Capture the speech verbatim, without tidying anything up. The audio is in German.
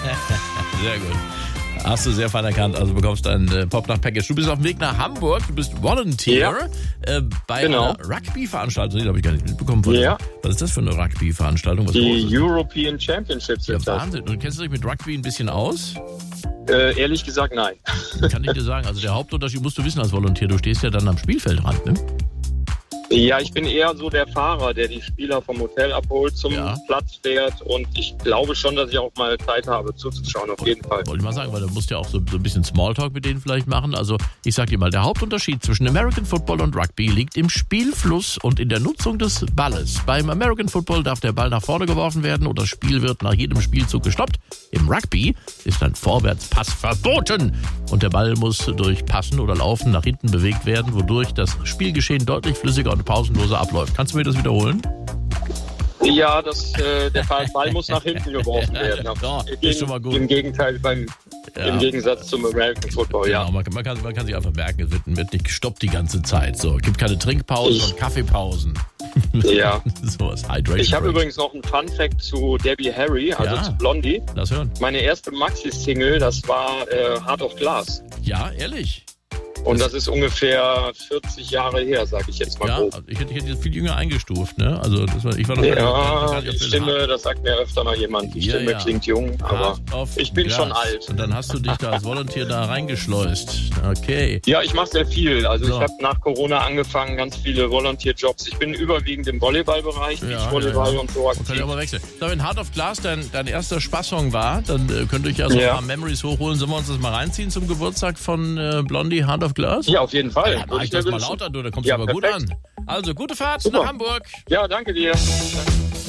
Sehr gut. Hast du sehr fein erkannt. Also bekommst ein äh, Popnacht-Package. Du bist auf dem Weg nach Hamburg. Du bist Volunteer ja. äh, bei genau. einer Rugby-Veranstaltung. Die habe ich gar nicht mitbekommen. Von ja. Was ist das für eine Rugby-Veranstaltung? Was Die European Championships ja, ist Wahnsinn. Und kennst du dich mit Rugby ein bisschen aus? Äh, ehrlich gesagt, nein. Kann ich dir sagen. Also der Hauptunterschied musst du wissen als Volunteer. Du stehst ja dann am Spielfeldrand, ne? Ja, ich bin eher so der Fahrer, der die Spieler vom Hotel abholt, zum ja. Platz fährt und ich glaube schon, dass ich auch mal Zeit habe zuzuschauen, auf jeden Fall. Wollte ich mal sagen, weil du musst ja auch so, so ein bisschen Smalltalk mit denen vielleicht machen. Also ich sag dir mal, der Hauptunterschied zwischen American Football und Rugby liegt im Spielfluss und in der Nutzung des Balles. Beim American Football darf der Ball nach vorne geworfen werden und das Spiel wird nach jedem Spielzug gestoppt. Im Rugby ist ein Vorwärtspass verboten und der Ball muss durch Passen oder Laufen nach hinten bewegt werden, wodurch das Spielgeschehen deutlich flüssiger und pausenloser abläuft. Kannst du mir das wiederholen? Ja, das, äh, der Ball muss nach hinten geworfen werden. Ja, Im, ist schon mal gut. Im Gegenteil, beim, ja. im Gegensatz zum American Football, ja. Genau, man, man, kann, man kann sich einfach merken, es wird, wird nicht gestoppt die ganze Zeit. So, gibt keine Trinkpausen ich, und Kaffeepausen. Ja. So was, Hydration. Ich habe übrigens noch einen Fun-Fact zu Debbie Harry, also ja. zu Blondie. Lass hören. Meine erste Maxi-Single, das war äh, Heart of Glass. Ja, ehrlich? Und das ist ungefähr vierzig Jahre her, sage ich jetzt mal. Ja, grob. ich hätte, ich hätte viel jünger eingestuft, ne? Also das war, ich war noch ja, die Stimme, das sagt mir öfter mal jemand. Die ja, Stimme ja. klingt jung, aber ich bin Glas. schon alt. Und dann hast du dich da als Volunteer da reingeschleust. Okay. Ja, ich mache sehr viel. Also so. Ich habe nach Corona angefangen, ganz viele Volunteer-Jobs. Ich bin überwiegend im Volleyballbereich, ja, Beachvolleyball ja, ja. und so aktiv. Und kann ich aber wechseln. So, wenn Heart of Glass dein, dein erster Spaßsong war, dann äh, könnt ihr euch ja so ja. ein paar Memories hochholen. Sollen wir uns das mal reinziehen zum Geburtstag von äh, Blondie, Heart of Glass? Ja, auf jeden Fall. Ja, mach ich das mal lauter, du, da kommst du ja, aber perfekt. gut an. Also, gute Fahrt Super. nach Hamburg. Ja, danke dir. Danke.